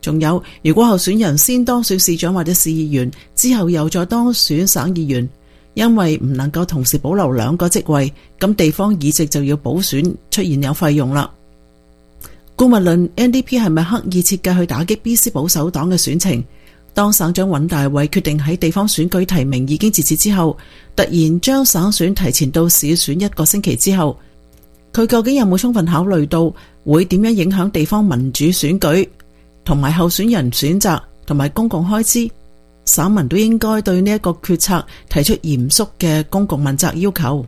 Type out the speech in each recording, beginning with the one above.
仲有，如果候選人先當選市長或者市議員，之後又再當選省議員，因為唔能夠同時保留兩個職位，咁地方議席就要補選，出現有費用啦。姑勿論 NDP 係咪刻意設計去打擊 BC 保守黨嘅選情？當省長尹大偉決定喺地方選舉提名已經截止之後，突然將省選提前到市選1個星期之後，佢究竟有冇充分考慮到會點樣影響地方民主選舉同埋候選人選擇同埋公共開支？省民都應該對呢一個決策提出嚴肅嘅公共問責要求。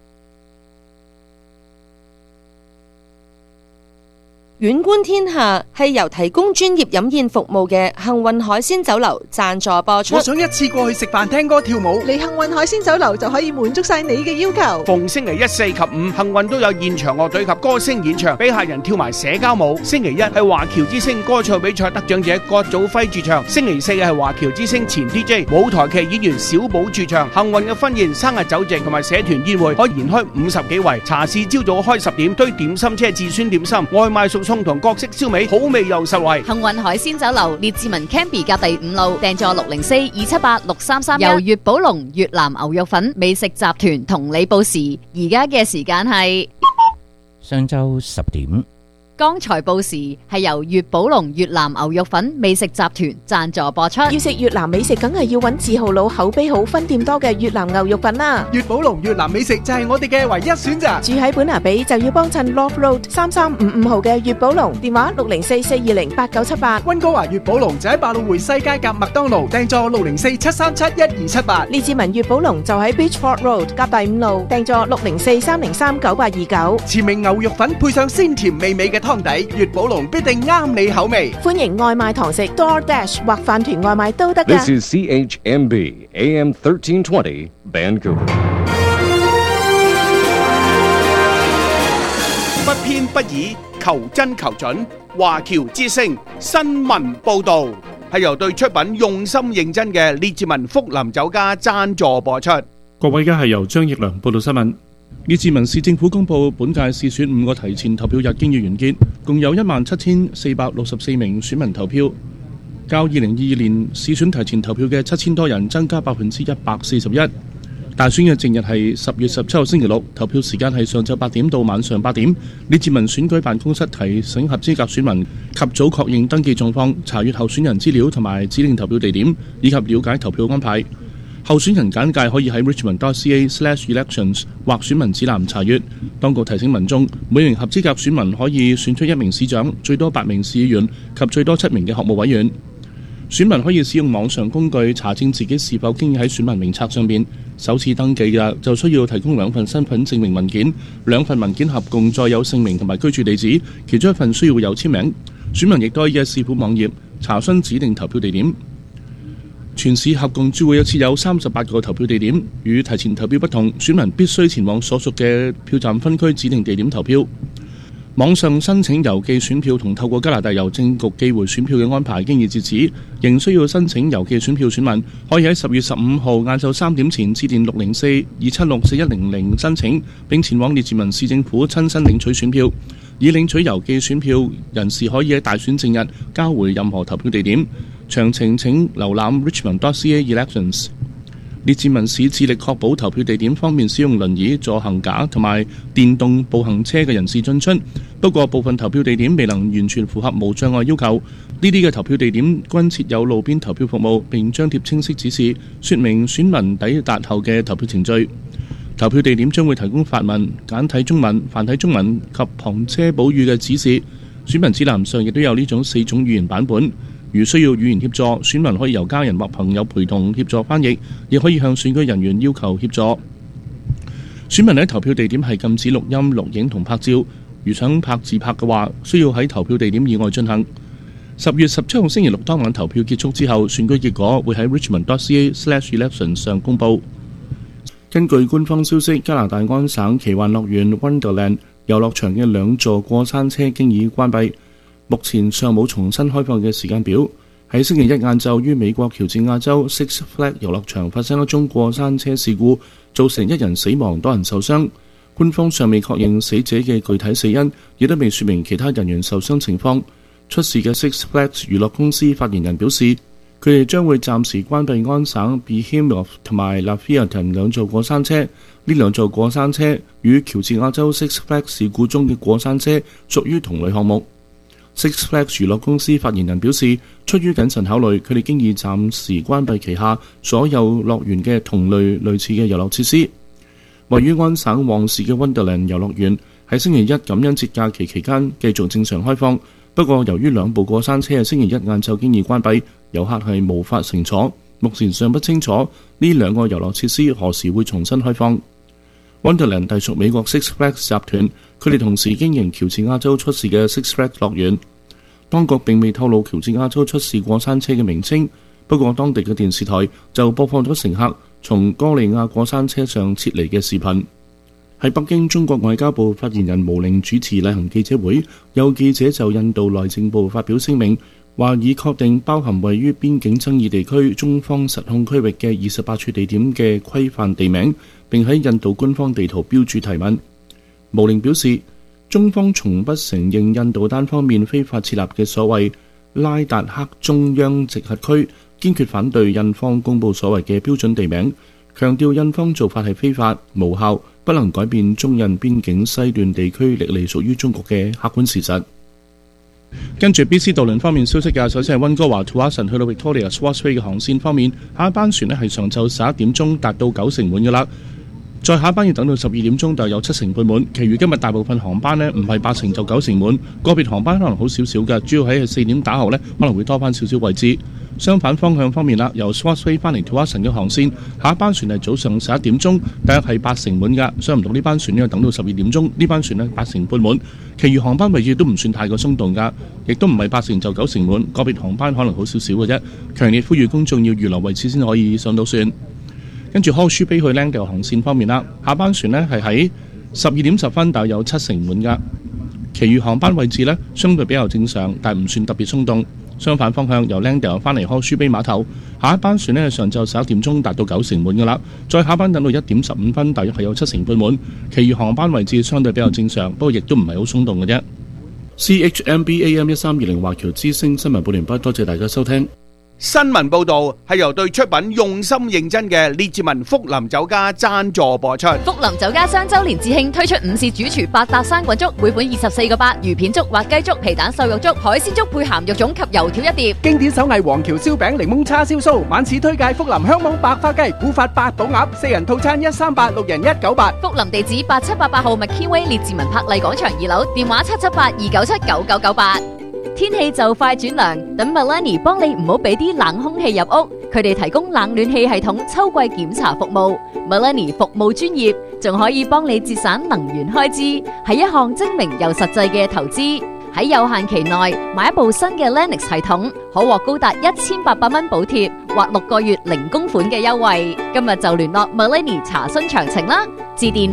遠觀天下係由提供專業飲宴服務嘅幸運海鮮酒樓贊助播出。 我想一次過去食飯、聽歌、跳舞， 嚟幸運海鮮酒樓就可以滿足晒你嘅要求。 逢星期1、4及5，幸運都有現場樂隊及歌星演唱，俾客人跳埋社交舞。星期1係華僑之星歌唱比賽得獎者郭祖輝駐唱，星期4係華僑之星前 DJ 舞台劇演員小寶駐唱。幸運嘅婚宴、生日酒席同埋社團宴會可延開50幾圍。茶市朝早開10點，堆點心車自選點心，外賣熟餸同各式燒味，好味又實惠。 幸運海鮮酒樓列治文 Canby 隔第5路，訂座604-278-6331。由粵寶龍越南牛肉粉美食集團同你報時，而家嘅時間係上晝10點。 剛才報時係由粵寶龍越南牛肉粉美食集團贊助播出。 要食越南美食，梗係要揾字號佬、口碑好、分店多嘅越南牛肉粉啦。 粵寶龍越南美食就係我哋嘅唯一選擇。 住喺本拿比就要幫襯 Love Road 3355號嘅粵寶龍，電話604-420-8978。 溫哥華粵寶龍就喺百老匯西街夾麥當勞，訂座604-737-1278。 列治文粵寶龍就喺 Beachford Road 夾第5路，訂座604-303-9829。 前名牛肉粉配上鮮甜美味嘅湯底，粵寶龍必定啱你口味。 歡迎外賣堂食 DoorDash 或飯團外賣都得㗎。 This is CHMB AM 1320 Vancouver。 不偏不倚，求真求準。華僑之聲新聞報導係由對出品用心認真嘅列治文福林酒家贊助播出。 各位，而家係由張奕良報道新聞。列治文市政府公布本屆市選5個提前投票日經已完結，共有17,464名選民投票，較2022年市選提前投票嘅7000多人增加141%。大選嘅正日係10月17號星期六，投票時間係上晝8點到晚上8點。列治文選舉辦公室提醒合資格選民及早確認登記狀況，查閱候選人資料同埋指定投票地點，以及了解投票安排。候選人簡介可以喺 richmond.ca/elections 或選民指南查閱。當局提醒民眾，每名合資格選民可以選出1名市長、最多8名市議員及最多7名嘅學務委員。選民可以使用網上工具查證自己是否經已喺選民名冊上邊。首次登記嘅就需要提供2份身份證明文件，2份文件合共載有姓名同埋居住地址，其中1份需要有簽名。選民亦都可以喺市府網頁查詢指定投票地點。全市合共將會設有38個投票地點，與提前投票不同，選民必須前往所屬嘅票站分區指定地點投票。網上申請郵寄選票同透過加拿大郵政局寄回選票嘅安排經已截止，仍需要申請郵寄選票選民可以喺10月15號晏晝3點前致電604-276-4100申請，並前往列治文市政府親身領取選票。已領取郵寄選票人士可以喺大選正日交回任何投票地點。詳情請瀏覽 richmond.ca/elections。列治文市致力確保投票地點方面使用輪椅、助行架同埋電動步行車嘅人士進出。不過部分投票地點未能完全符合無障礙要求。呢啲嘅投票地點均設有路邊投票服務，並張貼清晰指示，說明選民抵達後嘅投票程序。投票地點將會提供法文、簡體中文、繁體中文及旁遮補語嘅指示。選民指南上亦都有呢種4種語言版本。如需要語言協助，選民可以由家人或朋友陪同協助翻譯，亦可以向選舉人員要求協助。選民喺投票地點係禁止錄音、錄影同拍照。如想拍自拍嘅話，需要喺投票地點以外進行。10月17號星期六當晚投票結束之後，選舉結果會喺 richmond.ca/elections 上公佈。根據官方消息，加拿大安省奇幻樂園 Wonderland 遊樂場嘅2座過山車經已關閉。目前尚冇重新開放嘅時間表。喺星期一晏晝，於美國喬治亞州 Six Flags 遊樂場發生一宗過山車事故，造成1人死亡，多人受傷。官方尚未確認死者嘅具體死因，亦都未說明其他人員受傷情況。 出事嘅 Six Flags 娛樂公司發言人表示，佢哋將會暫時關閉安省 Behemoth 同埋 Lafayette 兩座過山車。呢兩座過山車與喬治亞州 Six Flags 事故中嘅過山車屬於同類項目。Six Flags 娛樂公司發言人表示，出於謹慎考慮，佢哋經已暫時關閉旗下所有樂園嘅同類似嘅遊樂設施。位於安省旺市嘅 Wonderland 遊樂園喺星期一感恩節假期期間繼續正常開放，不過由於兩部過山車喺星期一晏晝經已關閉，遊客係無法乘坐。目前尚不清楚呢兩個遊樂設施何時會重新開放。Wonderland 隸屬美國 Six Flags 集團，佢哋同時經營喬治亞州出事嘅 Six Flags 樂園。當局並未透露喬治亞州出事過山車嘅名稱，不過當地嘅電視台就播放咗乘客從哥利亞過山車上撤離嘅視頻。喺北京，中國外交部發言人毛寧主持例行記者會，有記者就印度內政部發表聲明，話已確定包含位於邊境爭議地區中方實控區域嘅28處地點嘅規範地名，並喺印度官方地圖標注提問。毛寧表示，中方從不承認印度單方面非法設立嘅所謂拉達克中央直轄區，堅決反對印方公佈所謂嘅標準地名，強調印方做法係非法無效，不能改變中印邊境西段地區歷嚟屬於中國嘅客觀事實。跟住 BC 渡輪方面消息嘅，首先係溫哥華 Tsawwassen 去到 Victoria Swartz Bay 嘅航線方面，下一班船呢係上晝11點鐘達到9成滿嘅啦。再下一班要等到12點鐘就有7成半滿，其餘今日大部分航班呢唔係8成就9成滿，個別航班可能好少少嘅，主要喺4點打後呢可能會多翻少少位置。相反方向方面啦，由 Swartz Bay 翻嚟 Tsawwassen 嘅航線，下一班船係早上11點鐘，大約係8成滿㗎，上唔到呢班船要等到12點鐘，呢班船呢8成半滿，其餘航班位置都唔算太過鬆動㗎，亦都唔係8成就9成滿，個別航班可能好少少嘅啫，強烈呼籲公眾要預留位置先可以上到船。跟住 Horseshoe Bay 去 Langdale 航線方面啦，下班船呢係喺12點10分，大約有7成滿㗎，其餘航班位置呢相對比較正常，但唔算特別鬆動。相反方向由 Langdale 翻嚟 Horseshoe Bay 碼頭，下一班船呢上晝11點鐘達到9成滿㗎啦，再下班等到1點15分，大約係有7成半滿，其餘航班位置相對比較正常，不過亦都唔係好鬆動嘅啫。CHMB AM 1320華僑之聲新聞報完畢，多謝大家收聽。 新聞報道係由對出品用心認真嘅列治文福林酒家贊助播出。 福林酒家3周年致慶推出午市主廚8搭生滾粥，每款24個8，魚片粥、滑雞粥、皮蛋瘦肉粥、海鮮粥配鹹肉粽及油條一碟。 經典手藝黃橋燒餅、檸檬叉燒酥，晚市推介福林香網白花雞、古法八寶鴨，4人套餐138，6人198。 福林地址8788號 McKinway 列治文柏麗廣場2樓，電話778-297-9998。天氣就快轉涼，等 Melanie 幫你唔好俾啲冷空氣入屋。佢哋提供冷暖氣系統秋季檢查服務。Melanie 服務專業，仲可以幫你節省能源開支，係一項精明又實際嘅投資。喺有限期內買一部新嘅 Lennox 系統，可獲高達1800蚊補貼或6個月零供款嘅優惠。今日就聯絡 Melanie 查詢詳情啦，致電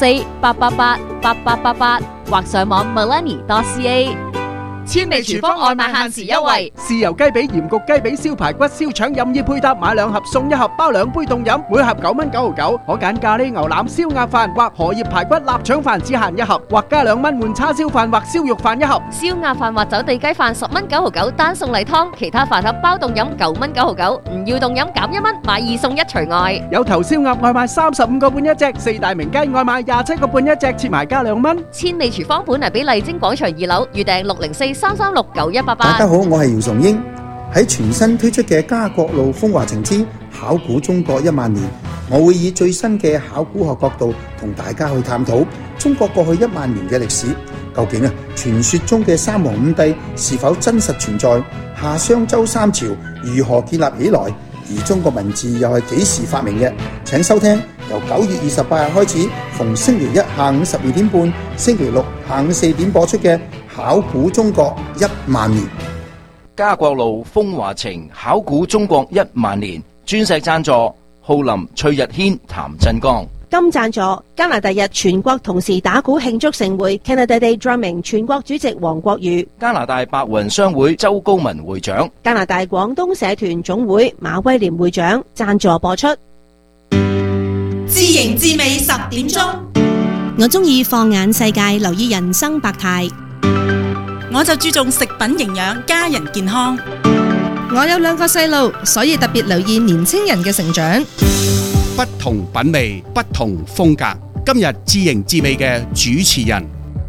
604-888-8888或上網 melanie.ca。 千里廚房外賣限時優惠，豉油雞髀、鹽焗雞髀、燒排骨、燒腸任意配搭，買2盒送1盒，包2杯凍飲，每盒9蚊9毫9。可揀咖喱牛腩、燒鴨飯或荷葉排骨臘腸飯，只限1盒，或加2蚊換叉燒飯或燒肉飯1盒。 燒鴨飯或走地雞飯10蚊9毫9，單送例湯，其他飯盒包凍飲9蚊9毫9，唔要凍飲減1蚊，買2送1除外。 有頭燒鴨外賣35個半一隻，4大名雞外賣27個半一隻，切埋加2蚊。 千里廚房本嚟俾麗晶廣場2樓，預訂604-336-9188。 大家好，我係姚崇英。喺全新推出嘅家國路風華情之考古中國1萬年，我會以最新嘅考古學角度同大家去探討中國過去1萬年嘅歷史。究竟傳說中嘅三皇五帝是否真實存在？夏商周3朝如何建立起來？而中國文字又係幾時發明嘅？請收聽由9月28日開始，逢星期一下午12點半、星期六下午4點播出嘅考古中國1萬年。 家國路風華情考古中國1萬年，鑽石贊助浩林、崔日軒、譚振剛。 金贊助加拿大日全國同時打鼓慶祝盛會 Canada Day Drumming 全國主席黃國宇， 加拿大白雲商會周高文會長， 加拿大廣東社團總會馬威廉會長贊助播出。 知型知味10點鐘， 我中意放眼世界，留意人生百態。 我就注重食品營養，家人健康。 我有2個細路，所以特別留意年青人嘅成長。 不同品味，不同風格。今日知型知味嘅主持人，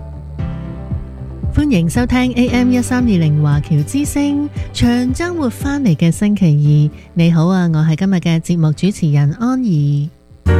歡迎收聽 AM1320 華僑之聲長週末返嚟嘅星期二。你好啊，我係今日嘅節目主持人安怡。